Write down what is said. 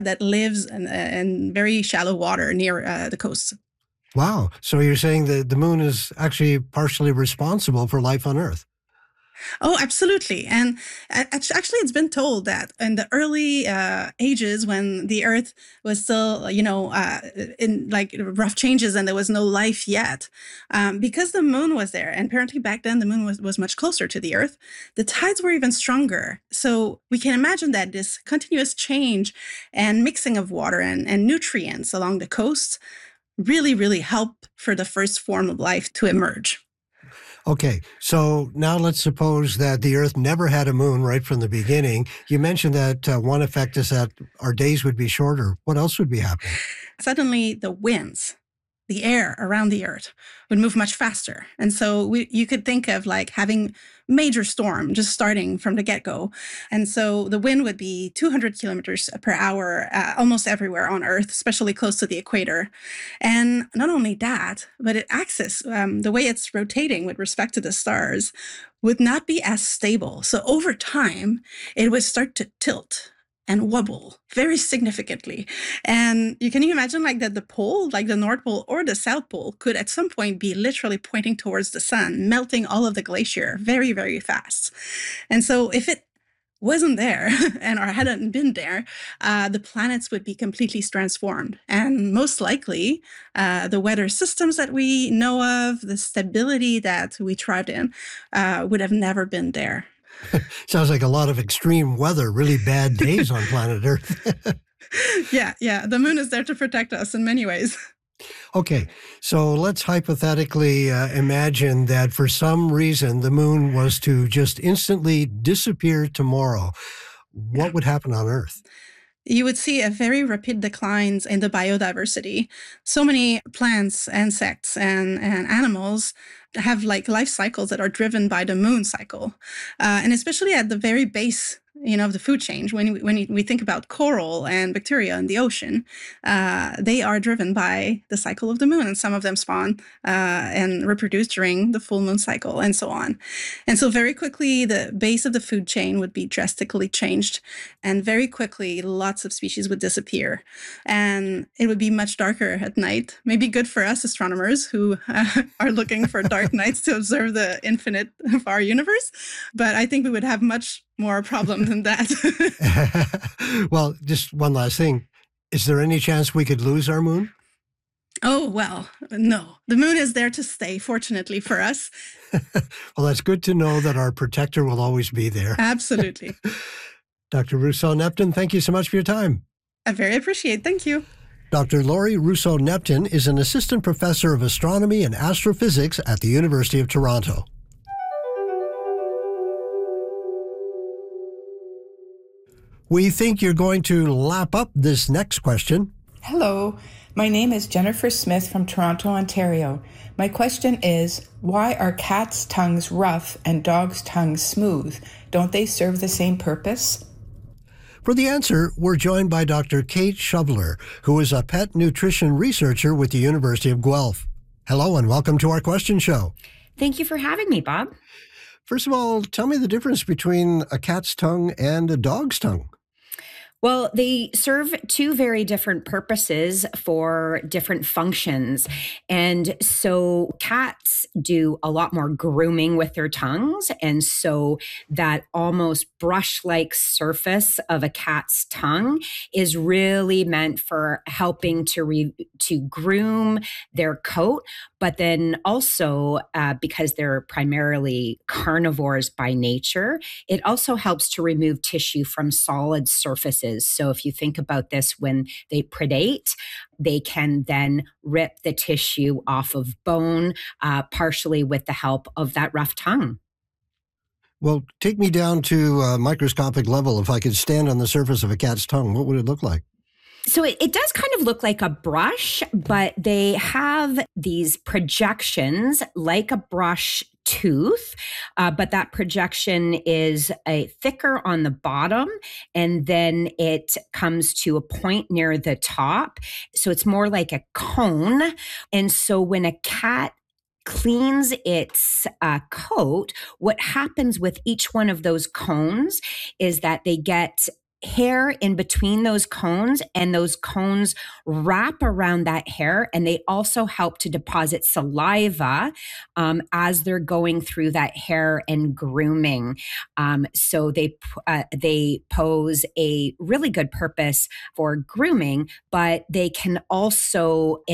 that lives in very shallow water near the coast. Wow. So you're saying that the moon is actually partially responsible for life on Earth? Oh, absolutely. And actually, it's been told that in the early ages when the Earth was still, in like rough changes and there was no life yet, because the moon was there, and apparently back then the moon was much closer to the Earth, the tides were even stronger. So we can imagine that this continuous change and mixing of water and nutrients along the coast really, really helped for the first form of life to emerge. Okay, so now let's suppose that the Earth never had a moon right from the beginning. You mentioned that one effect is that our days would be shorter. What else would be happening? Suddenly, the winds, the air around the Earth would move much faster. And so you could think of like having major storm just starting from the get-go. And so the wind would be 200 kilometers per hour almost everywhere on Earth, especially close to the equator. And not only that, but its axis, the way it's rotating with respect to the stars, would not be as stable. So over time, it would start to tilt and wobble very significantly. And can you imagine like that the pole, like the North Pole or the South Pole, could at some point be literally pointing towards the sun, melting all of the glacier very, very fast. And so if it wasn't there or hadn't been there, the planets would be completely transformed. And most likely, the weather systems that we know of, the stability that we thrived in, would have never been there. Sounds like a lot of extreme weather, really bad days on planet Earth. Yeah. The moon is there to protect us in many ways. Okay, so let's hypothetically imagine that for some reason the moon was to just instantly disappear tomorrow. What would happen on Earth? You would see a very rapid declines in the biodiversity. So many plants, insects, and animals have like life cycles that are driven by the moon cycle. And especially at the very base, of the food chain, when we think about coral and bacteria in the ocean, they are driven by the cycle of the moon, and some of them spawn and reproduce during the full moon cycle, and so on. And so very quickly, the base of the food chain would be drastically changed, and very quickly, lots of species would disappear, and it would be much darker at night. Maybe good for us astronomers who are looking for dark nights to observe the infinite of our universe, but I think we would have much more problem than that. Well, just one last thing. Is there any chance we could lose our moon? Oh, well, no. The moon is there to stay, fortunately for us. Well, that's good to know that our protector will always be there. Absolutely. Dr. Rousseau-Nepton, thank you so much for your time. I very appreciate. Thank you. Dr. Laurie Rousseau-Nepton is an assistant professor of astronomy and astrophysics at the University of Toronto. We think you're going to lap up this next question. Hello, my name is Jennifer Smith from Toronto, Ontario. My question is, why are cats' tongues rough and dogs' tongues smooth? Don't they serve the same purpose? For the answer, we're joined by Dr. Kate Shoveler, who is a pet nutrition researcher with the University of Guelph. Hello and welcome to our question show. Thank you for having me, Bob. First of all, tell me the difference between a cat's tongue and a dog's tongue. Well, they serve two very different purposes for different functions. And so cats do a lot more grooming with their tongues. And so that almost brush-like surface of a cat's tongue is really meant for helping to groom their coat. But then also, because they're primarily carnivores by nature, it also helps to remove tissue from solid surfaces. So if you think about this, when they predate, they can then rip the tissue off of bone, partially with the help of that rough tongue. Well, take me down to a microscopic level. If I could stand on the surface of a cat's tongue, what would it look like? So it does kind of look like a brush, but they have these projections like a brush tooth, but that projection is thicker on the bottom, and then it comes to a point near the top. So it's more like a cone. And so when a cat cleans its coat, what happens with each one of those cones is that they get hair in between those cones, and those cones wrap around that hair, and they also help to deposit saliva as they're going through that hair and grooming. So they pose a really good purpose for grooming, but they can also